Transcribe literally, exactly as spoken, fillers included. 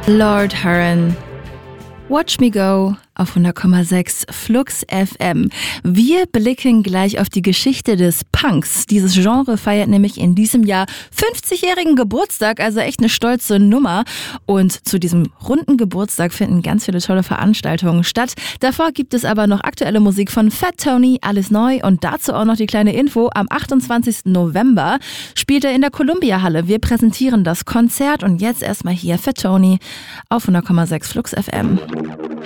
Lord Huron. Watch Me Go auf hundert Komma sechs Flux F M. Wir blicken gleich auf die Geschichte des Punks. Dieses Genre feiert nämlich in diesem Jahr fünfzigjährigen Geburtstag, also echt eine stolze Nummer. Und zu diesem runden Geburtstag finden ganz viele tolle Veranstaltungen statt. Davor gibt es aber noch aktuelle Musik von Fat Tony, alles neu. Und dazu auch noch die kleine Info: Am achtundzwanzigsten November spielt er in der Columbia-Halle. Wir präsentieren das Konzert und jetzt erstmal hier Fat Tony auf hundert Komma sechs Flux F M.